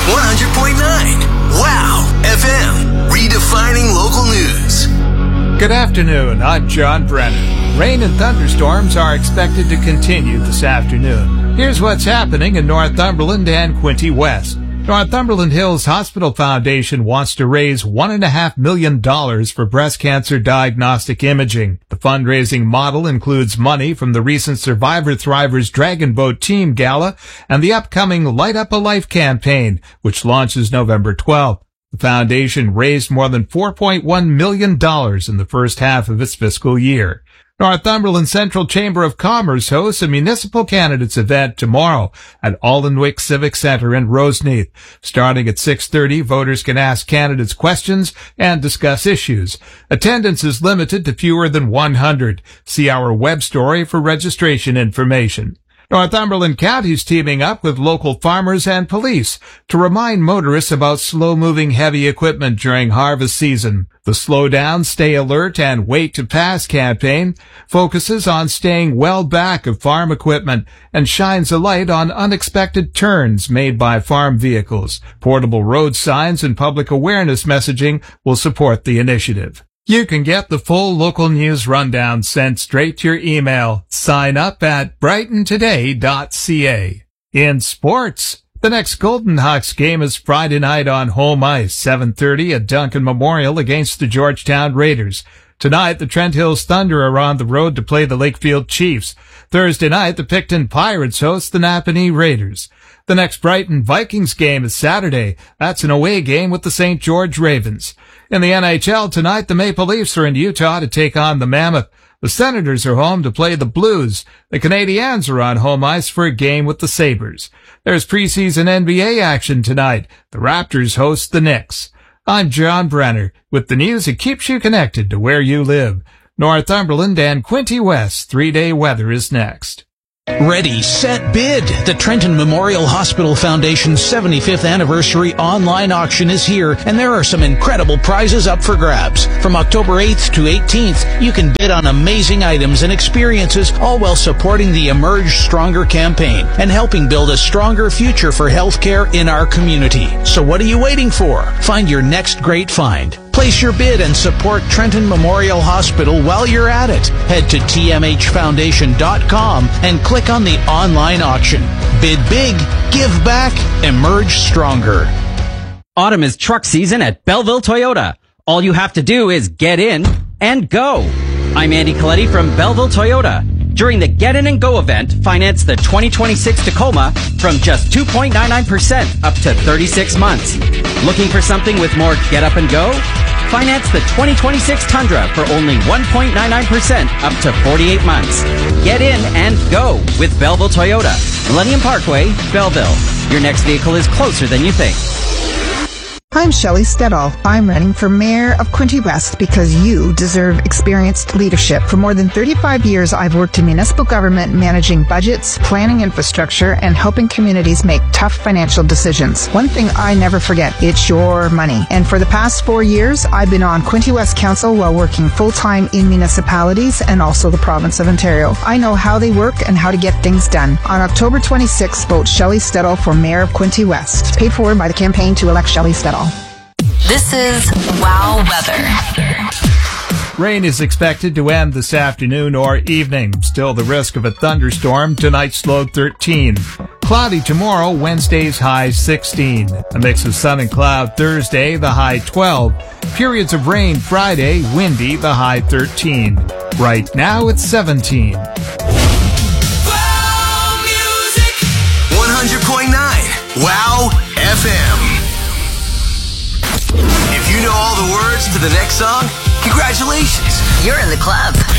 100.9 Wow FM, redefining local news. Good afternoon, I'm John Brennan. Rain and thunderstorms are expected to continue this afternoon. Here's what's happening in Northumberland and Quinte West. Northumberland Hills Hospital Foundation wants to raise $1.5 million for breast cancer diagnostic imaging. The fundraising model includes money from the recent Survivor Thrivers Dragon Boat Team Gala and the upcoming Light Up a Life campaign, which launches November 12th. The foundation raised more than $4.1 million in the first half of its fiscal year. Northumberland Central Chamber of Commerce hosts a municipal candidates event tomorrow at Aldenwick Civic Center in Roseneath. Starting at 6:30, voters can ask candidates questions and discuss issues. Attendance is limited to fewer than 100. See our web story for registration information. Northumberland County is teaming up with local farmers and police to remind motorists about slow-moving heavy equipment during harvest season. The Slow Down, Stay Alert, and Wait to Pass campaign focuses on staying well back of farm equipment and shines a light on unexpected turns made by farm vehicles. Portable road signs and public awareness messaging will support the initiative. You can get the full local news rundown sent straight to your email. Sign up at brightontoday.ca. In sports, the next Golden Hawks game is Friday night on home ice, 7:30 at Duncan Memorial against the Georgetown Raiders. Tonight, the Trent Hills Thunder are on the road to play the Lakefield Chiefs. Thursday night, the Picton Pirates host the Napanee Raiders. The next Brighton Vikings game is Saturday. That's an away game with the St. George Ravens. In the NHL tonight, the Maple Leafs are in Utah to take on the Mammoth. The Senators are home to play the Blues. The Canadiens are on home ice for a game with the Sabres. There's preseason NBA action tonight. The Raptors host the Knicks. I'm John Brenner with the news that keeps you connected to where you live. Northumberland and Quinte West 3-day weather is next. Ready, set, bid! The Trenton Memorial Hospital Foundation's 75th anniversary online auction is here, and there are some incredible prizes up for grabs. From October 8th to 18th, you can bid on amazing items and experiences, all while supporting the Emerge Stronger campaign and helping build a stronger future for healthcare in our community. So what are you waiting for? Find your next great find. Place your bid and support Trenton Memorial Hospital while you're at it. Head to tmhfoundation.com and click on the online auction. Bid big, give back, emerge stronger. Autumn is truck season at Belleville Toyota. All you have to do is get in and go. I'm Andy Coletti from Belleville Toyota. During the Get In and Go event, finance the 2026 Tacoma from just 2.99% up to 36 months. Looking for something with more get up and go? Finance the 2026 Tundra for only 1.99% up to 48 months. Get in and go with Belleville Toyota. Millennium Parkway, Belleville. Your next vehicle is closer than you think. I'm Shelley Steadall. I'm running for mayor of Quinte West because you deserve experienced leadership. For more than 35 years, I've worked in municipal government managing budgets, planning infrastructure, and helping communities make tough financial decisions. One thing I never forget, it's your money. And for the past 4 years, I've been on Quinte West Council while working full-time in municipalities and also the province of Ontario. I know how they work and how to get things done. On October 26th, vote Shelley Steadall for mayor of Quinte West. Paid for by the campaign to elect Shelley Steadall. This is Wow Weather. Rain is expected to end this afternoon or evening. Still the risk of a thunderstorm. Tonight's low 13. Cloudy tomorrow, Wednesday's high 16. A mix of sun and cloud Thursday, the high 12. Periods of rain Friday, windy, the high 13. Right now it's 17. Wow Music 100.9 Wow FM. If you know all the words to the next song, congratulations. You're in the club.